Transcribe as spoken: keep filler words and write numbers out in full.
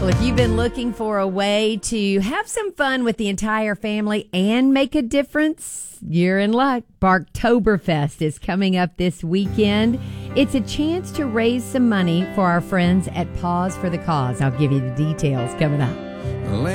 Well, if you've been looking for a way to have some fun with the entire family and make a difference, you're in luck. Barktoberfest is coming up this weekend. It's a chance to raise some money for our friends at Pause for the Cause. I'll give you the details coming up.